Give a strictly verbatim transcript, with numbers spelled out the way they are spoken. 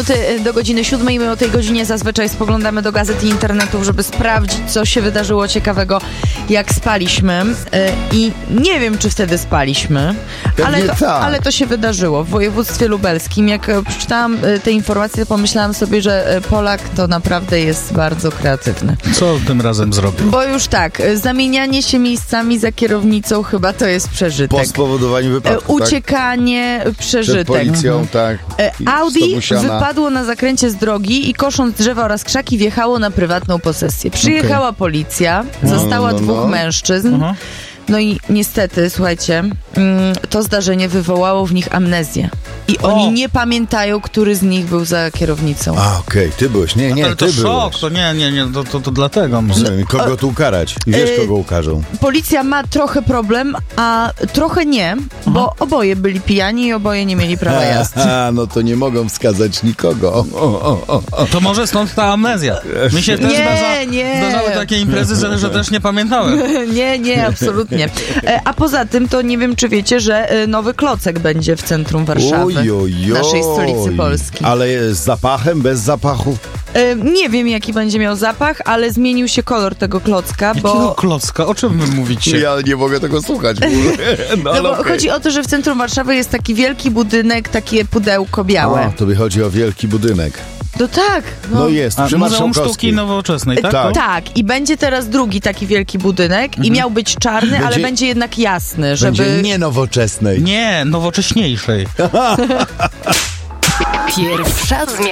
minuty do godziny siódmej. My o tej godzinie zazwyczaj spoglądamy do gazet i internetów, żeby sprawdzić, co się wydarzyło ciekawego, jak spaliśmy. I nie wiem, czy wtedy spaliśmy, ale to, tak. ale to się wydarzyło w województwie lubelskim. Jak przeczytałam te informacje, pomyślałam sobie, że Polak to naprawdę jest bardzo kreatywny. Co tym razem zrobił? Bo już tak, zamienianie się miejscami za kierownicą chyba to jest przeżytek. Po spowodowaniu wypadku, Uciekanie, tak? przeżytek. Przed policją, tak. I Audi Stobusiana. wypadło na zakręcie z drogi i kosząc drzewa oraz krzaki wjechało na prywatną posesję. Przyjechała okay. policja, została no, no, dwóch no. mężczyzn. Aha. No i niestety, słuchajcie, to zdarzenie wywołało w nich amnezję. I o. oni nie pamiętają, który z nich był za kierownicą. A, okej, okay. ty byłeś. Nie, nie, ale ty to szok, byłeś. to nie, nie, nie, to, to, to dlatego. Może. No, kogo tu ukarać? I wiesz, kogo ukażą. Policja ma trochę problem, a trochę nie, bo Aha. oboje byli pijani i oboje nie mieli prawa jazdy. A, no to nie mogą wskazać nikogo. O, o, o, o. To może stąd ta amnezja. Mi się też nie, zdarza, nie. zdarzały takie imprezy, że, że też nie pamiętałem. Nie, nie, absolutnie. A poza tym, to nie wiem, czy wiecie, że nowy klocek będzie w centrum Warszawy, oj, oj, oj. naszej stolicy Polski. Ale z zapachem, bez zapachu? Nie wiem, jaki będzie miał zapach, ale zmienił się kolor tego klocka, Jakiego bo... klocka? O czym wy mówicie? Ja nie mogę tego słuchać. No, no bo okay. chodzi o to, że w centrum Warszawy jest taki wielki budynek, takie pudełko białe. A, to by chodzi o wielki budynek. No tak. No, no jest, A, przy Muzeum Sztuki Nowoczesnej, tak? Tak. tak, i będzie teraz drugi taki wielki budynek mhm. i miał być czarny, będzie, ale będzie jednak jasny, żeby... Będzie nie nowoczesnej. Nie, nowocześniejszej. Pierwsza zmiana.